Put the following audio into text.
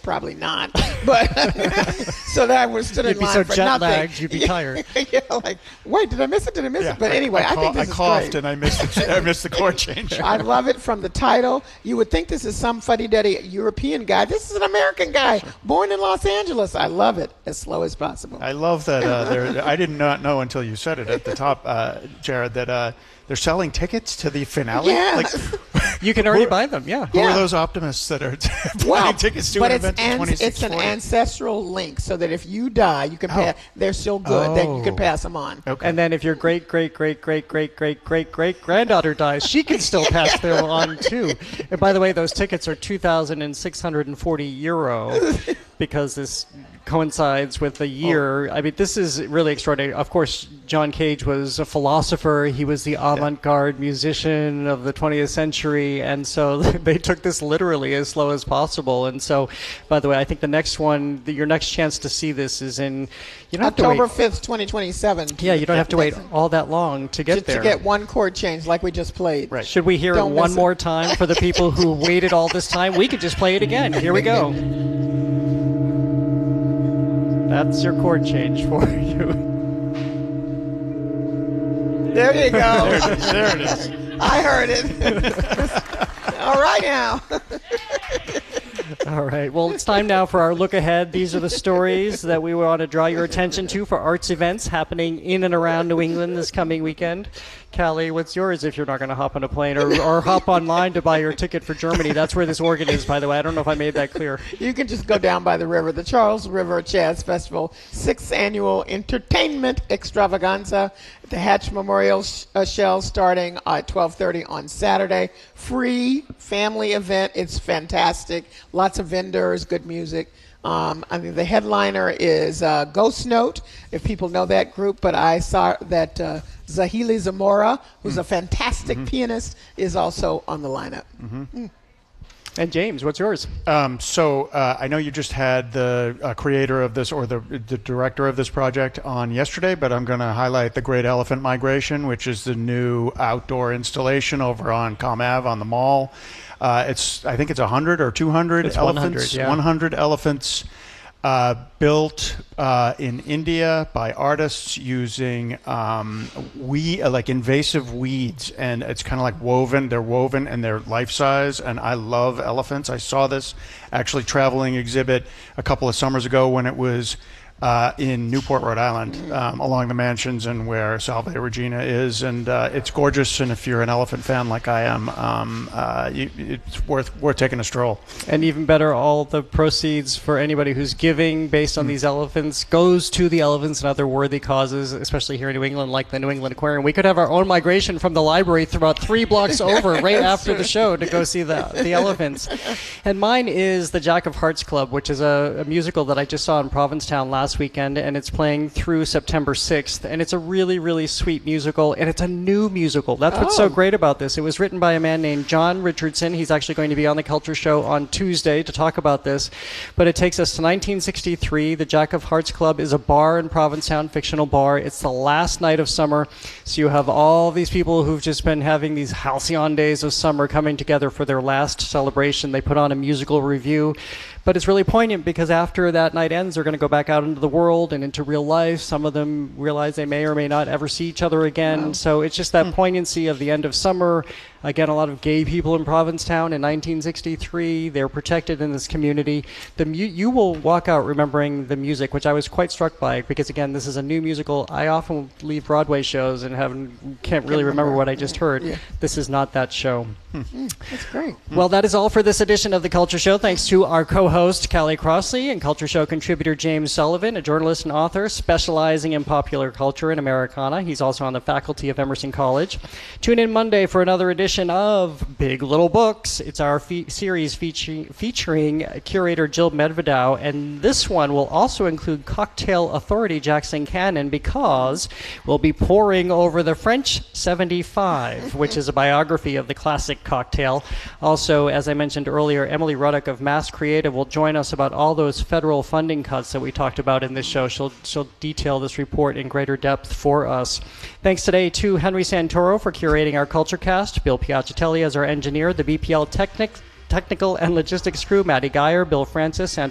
probably not. But so that I was stood in line for nothing. You'd be so jet lagged, you'd be tired. Yeah, like, wait, did I miss it? Did I miss it? But anyway, I think this is coughed great. and I missed the chord change. I love it from the title. You would think this is some fuddy-duddy European guy. This is an American guy born in Los Angeles. I love it. As slow as possible. I love that. I did not know until you said it at the top, Jared, that they're selling tickets to the finale. Yeah. Like, you can already buy them. Yeah. Who are those optimists that are buying tickets to an event in 2060? It's an ancestral link, so that if you die, you can pass. They're still good. That you can pass them on. Okay. And then if your great granddaughter dies, she can still pass them on too. And by the way, those tickets are €2,640 because this coincides with the year. I mean, this is really extraordinary. Of course, John Cage was a philosopher. He was the avant-garde musician of the 20th century, and so they took this literally as slow as possible. And so, by the way, I think the next one, your next chance to see this is in October 5th, 2027. Yeah, you don't have to wait all that long to get there. To get one chord change like we just played. Right. Should we hear it one more time for the people who waited all this time? We could just play it again. Here we go. That's your chord change for you. There you go. There it is. I heard it. All right now. All right. Well, it's time now for our look ahead. These are the stories that we want to draw your attention to for arts events happening in and around New England this coming weekend. Callie, what's yours if you're not going to hop on a plane or hop online to buy your ticket for Germany? That's where this organ is, by the way. I don't know if I made that clear. You can just go down by the river. The Charles River Jazz Festival, 6th Annual Entertainment Extravaganza at the Hatch Memorial Shell starting at 12:30 on Saturday. Free family event. It's fantastic. Lots of vendors, good music. I mean, the headliner is Ghost Note, if people know that group, but I saw that Zahili Zamora, who's a fantastic pianist, is also on the lineup. And James, what's yours? So I know you just had the creator of this or the director of this project on yesterday, but I'm going to highlight the Great Elephant Migration, which is the new outdoor installation over on Com Ave on the mall. I think it's 100 or 200 it's elephants. 100, yeah. 100 elephants built in India by artists using like invasive weeds, and it's kind of like woven. They're woven and they're life size. And I love elephants. I saw this actually traveling exhibit a couple of summers ago when it was in Newport, Rhode Island, along the Mansions and where Salve Regina is, and it's gorgeous. And if you're an elephant fan like I am, it's worth taking a stroll. And even better, all the proceeds for anybody who's giving based on these elephants goes to the elephants and other worthy causes, especially here in New England, like the New England Aquarium. We could have our own migration from the library about 3 blocks over right after the show to go see the elephants. And mine is the Jack of Hearts Club, which is a musical that I just saw in Provincetown last weekend, and it's playing through September 6th. And it's a really, really sweet musical, and it's a new musical. That's what's so great about this. It was written by a man named John Richardson. He's actually going to be on the Culture Show on Tuesday to talk about this. But it takes us to 1963. The Jack of Hearts Club is a bar in Provincetown, fictional bar. It's the last night of summer, so you have all these people who've just been having these halcyon days of summer coming together for their last celebration. They put on a musical review. But it's really poignant because after that night ends, they're going to go back out into the world and into real life. Some of them realize they may or may not ever see each other again. Wow. So it's just that poignancy of the end of summer. Again, a lot of gay people in Provincetown in 1963. They're protected in this community. You will walk out remembering the music, which I was quite struck by because, again, this is a new musical. I often leave Broadway shows and can't really remember what I just heard. Yeah. This is not that show. That's great. Well, that is all for this edition of The Culture Show. Thanks to our co-host, Callie Crossley, and Culture Show contributor James Sullivan, a journalist and author specializing in popular culture and Americana. He's also on the faculty of Emerson College. Tune in Monday for another edition of Big Little Books. It's our series featuring curator Jill Medvedow, and this one will also include cocktail authority Jackson Cannon because we'll be poring over The French 75, which is a biography of the classic cocktail. Also, as I mentioned earlier, Emily Ruddock of Mass Creative will join us about all those federal funding cuts that we talked about in this show. She'll detail this report in greater depth for us. Thanks today to Henry Santoro for curating our CultureCast, Bill Piacitelli as our engineer, the BPL technical and logistics crew, Maddie Geyer, Bill Francis, Sandra